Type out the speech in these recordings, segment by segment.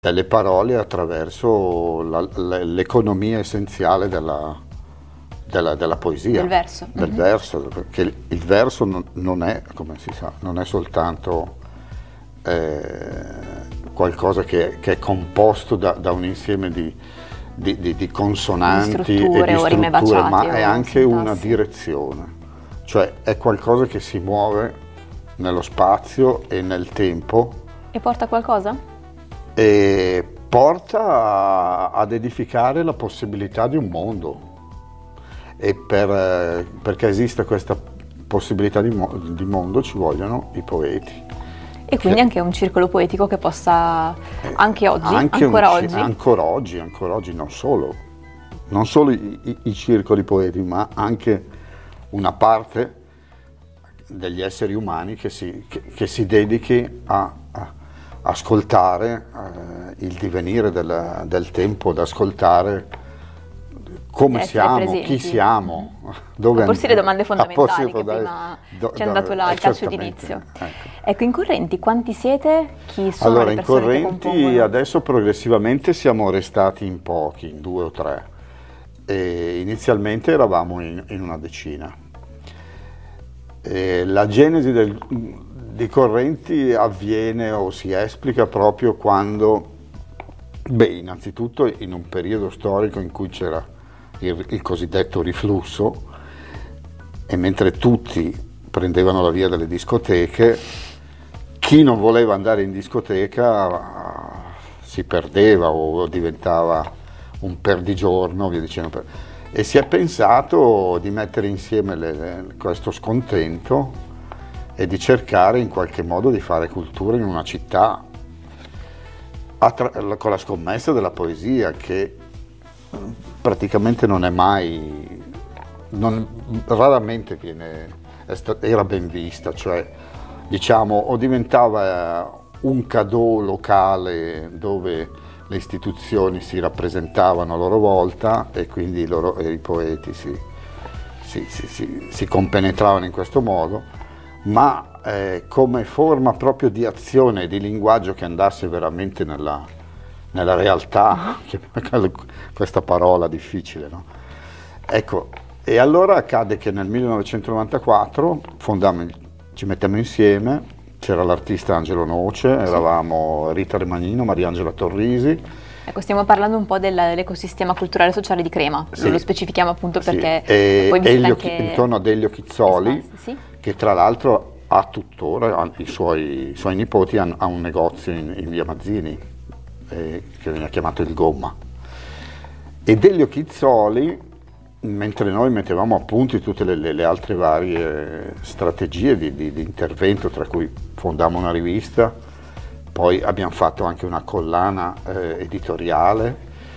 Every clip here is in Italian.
delle parole attraverso l'economia essenziale della poesia. Del verso. Del verso, perché il verso non è, come si sa, non è soltanto qualcosa che è composto da un insieme di consonanti Di strutture e di o rime strutture, baciate ma è o anche sintassi. una direzione, cioè è qualcosa che si muove nello spazio e nel tempo E porta qualcosa? e porta ad edificare la possibilità di un mondo. E perché esista questa possibilità di mondo ci vogliono i poeti. E quindi anche un circolo poetico che possa, anche oggi, ancora oggi, non solo i circoli poeti, ma anche una parte degli esseri umani che si dedichi a ascoltare il divenire del tempo, ad ascoltare come siamo, presenti. chi siamo, A porsi le domande fondamentali che dove prima ci hanno dato il calcio d'inizio. Ecco. Ecco, in Correnti quanti siete? Chi sono Allora, le in persone che Correnti compongono? adesso progressivamente siamo restati in pochi, in 2 o 3. E inizialmente eravamo in una decina. E la genesi di Correnti avviene o si esplica proprio quando, innanzitutto in un periodo storico in cui c'era il cosiddetto riflusso, e mentre tutti prendevano la via delle discoteche, chi non voleva andare in discoteca si perdeva o diventava un perdigiorno, via dicendo. E si è pensato di mettere insieme questo scontento e di cercare in qualche modo di fare cultura in una città con la scommessa della poesia, che praticamente non è mai, raramente era ben vista, cioè diciamo o diventava un cadeau locale dove le istituzioni si rappresentavano a loro volta e quindi i poeti si compenetravano in questo modo, ma come forma proprio di azione e di linguaggio che andasse veramente nella realtà, questa parola difficile, no? Ecco, e allora accade che nel 1994 ci mettiamo insieme, c'era l'artista Angelo Noce, eravamo Rita Remagnino, Mariangela Torrisi. Ecco, stiamo parlando un po' dell'ecosistema culturale e sociale di Crema, lo specifichiamo appunto perché poi vi siete anche intorno ad Elio Chizzoli, esposti, che tra l'altro ha tuttora, i suoi nipoti ha un negozio in via Mazzini, che viene chiamato il Gomma. Ed Elio Chizzoli, mentre noi mettevamo a punto tutte le altre varie strategie di intervento, tra cui fondammo una rivista, poi abbiamo fatto anche una collana editoriale,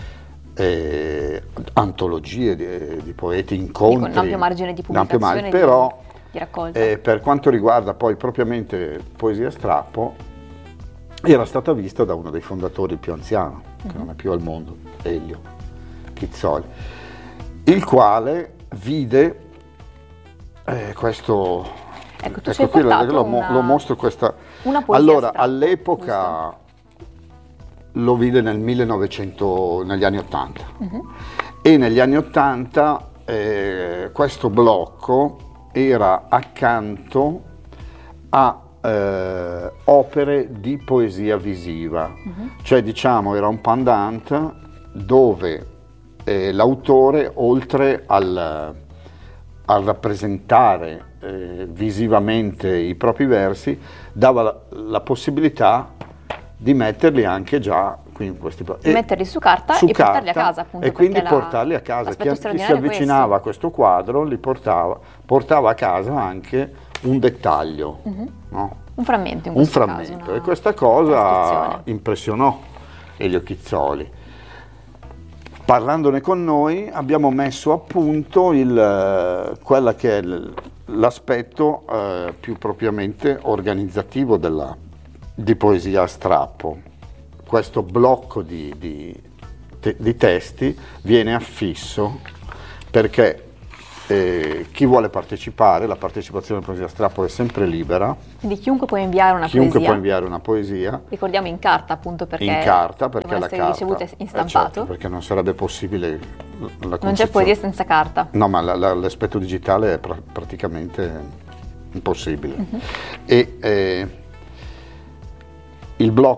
antologie di poeti, incontri, con un ampio margine di pubblicazione, però di raccolta. Per quanto riguarda poi propriamente Poesia a Strappo, era stata vista da uno dei fondatori più anziano, che non è più al mondo, Elio Chizzoli, il quale vide questo. Ecco, tu ci Ecco, hai qui portato lo mostro questa. una poesia Allora, a strappo, all'epoca giusto? lo vide negli anni 80. E negli anni 80 questo blocco era accanto a opere di poesia visiva, cioè diciamo era un pendant dove l'autore, oltre al rappresentare visivamente i propri versi, dava la possibilità di metterli anche già qui in questi metterli su carta e portarli a casa, appunto, e quindi perché portarli a casa. Chi si straordinario è avvicinava a questo quadro li portava a casa anche un dettaglio, no? Un frammento in Un questo frammento, caso, e questa cosa trascrizione. impressionò Elio Chizzoli. Parlandone con noi abbiamo messo a punto quella che è l'aspetto più propriamente organizzativo di Poesia a Strappo. Questo blocco di testi viene affisso perché chi vuole partecipare, la partecipazione alla poesia strappo è sempre libera. Quindi chiunque può inviare una poesia. Ricordiamo in carta, appunto, perché in carta, perché la carta ricevute in stampato. Certo, perché non sarebbe possibile non c'è poesia senza carta. No, ma l'aspetto digitale è praticamente impossibile. E il blocco